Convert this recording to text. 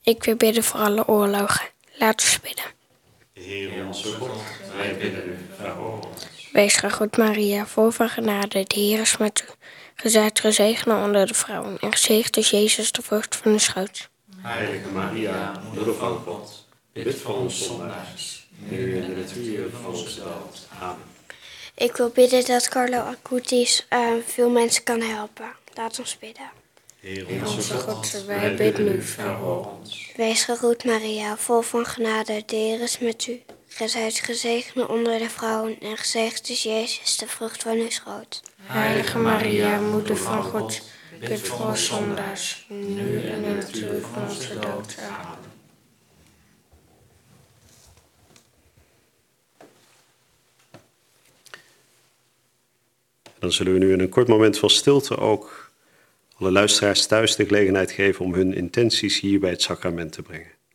Ik wil bidden voor alle oorlogen. Laten we bidden. Heer onze God, wij bidden u, verhoor ons. Wees gegroet Maria, vol van genade, de Heer is met u. Ge zijt gezegend onder de vrouwen en gezegend is Jezus, de vrucht van uw schoot. Heilige Maria, moeder van God, bid voor ons zondaars, nu en in het uur van onze dood. Amen. Ik wil bidden dat Carlo Acutis veel mensen kan helpen. Laat ons bidden. Heer Onze God, wij bidden u, verhoor ons. Wees gegroet Maria, vol van genade, de Heer is met u. Gij zijt gezegend onder de vrouwen en gezegend is Jezus, de vrucht van uw schoot. Heilige Maria, moeder van God, bid voor ons zondaars, nu en in het uur van onze dood. Amen. Dan zullen we nu in een kort moment van stilte ook alle luisteraars thuis de gelegenheid geven om hun intenties hier bij het sacrament te brengen.